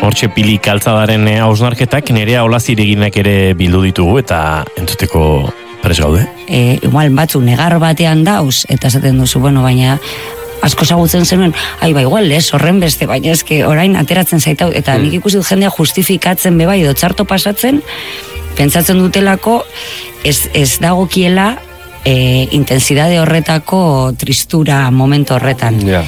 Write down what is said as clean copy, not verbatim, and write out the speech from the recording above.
Hortxe Pili Kaltzadaren hausnarketak Nerea Olazireginak ere bildu ditugu eta entzuteko prest gaude. Igual batzu negar batean dauz, eta esaten duzu, bueno, baina asko zagutzen zenuen, igual horren beste, baina eske orain ateratzen zaitau, eta nik ikusi dut jendea justifikatzen bebai, edo txarto pasatzen, pentsatzen dutelako ez dagokiela intensidade horretako tristura momentu horretan.